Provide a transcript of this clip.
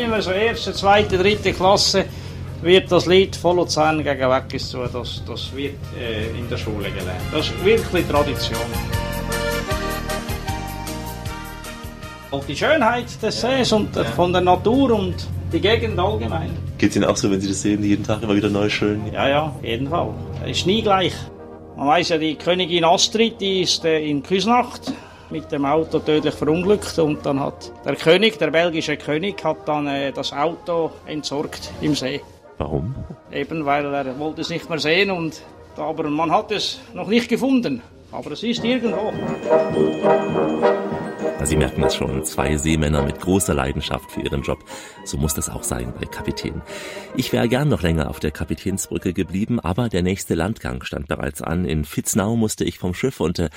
immer so erste, zweite, dritte Klasse wird das Lied «Von Luzern gegen Weggis zu», das wird in der Schule gelernt. Das ist wirklich Tradition. Und die Schönheit des Sees und von der Natur und die Gegend allgemein. Geht es Ihnen auch so, wenn Sie das sehen, jeden Tag immer wieder neu schön? Ja, auf jeden Fall. Es ist nie gleich. Man weiß ja, die Königin Astrid, die ist in Küsnacht mit dem Auto tödlich verunglückt und dann hat der König, der belgische König, hat dann das Auto entsorgt im See. Warum? Eben, weil er wollte es nicht mehr sehen aber man hat es noch nicht gefunden. Aber es ist irgendwo. Sie merken es schon, 2 Seemänner mit großer Leidenschaft für ihren Job. So muss das auch sein bei Kapitän. Ich wäre gern noch länger auf der Kapitänsbrücke geblieben, aber der nächste Landgang stand bereits an. In Vitznau musste ich vom Schiff und